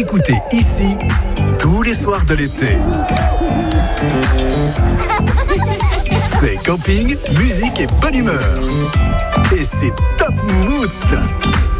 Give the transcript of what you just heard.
écoutez ici tous les soirs de l'été. C'est camping, musique et bonne humeur. Et c'est Top Mood.